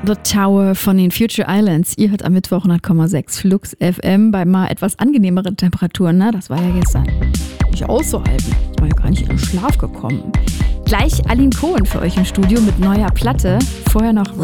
The Tower von den Future Islands. Ihr hört am Mittwoch 100,6 Flux FM bei mal etwas angenehmeren Temperaturen. Ne? Das war ja gestern nicht auszuhalten. Ich war ja gar nicht in den Schlaf gekommen. Gleich Aline Cohen für euch im Studio mit neuer Platte. Vorher noch